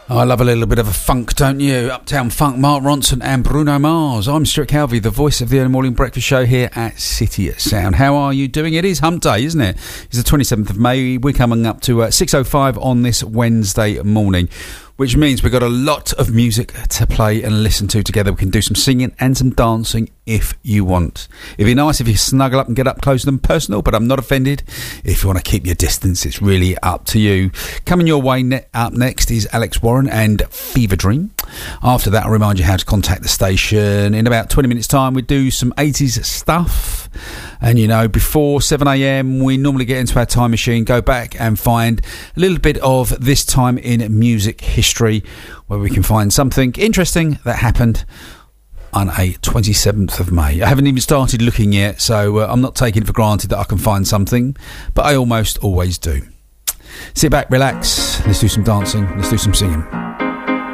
I love a little bit of a funk, don't you? Uptown Funk, Mark Ronson and Bruno Mars. I'm Stuart Calvey, the voice of the early morning breakfast show here at City Sound. How are you doing? It is Hump Day, isn't it? It's the 27th of May. We're coming up to 6:05 on this Wednesday morning, which means we've got a lot of music to play and listen to together. We can do some singing and some dancing if you want. It'd be nice if you snuggle up and get up close and personal, but I'm not offended. If you want to keep your distance, it's really up to you. Coming your way up next is Alex Warren and Fever Dream. After that, I'll remind you how to contact the station. In about 20 minutes' time, we do some 80s stuff. And, you know, before 7 a.m, we normally get into our time machine, go back and find a little bit of this time in music history, where we can find something interesting that happened on a 27th of May. I haven't even started looking yet, so I'm not taking it for granted that I can find something, but I almost always do. Sit back, relax, let's do some dancing, let's do some singing.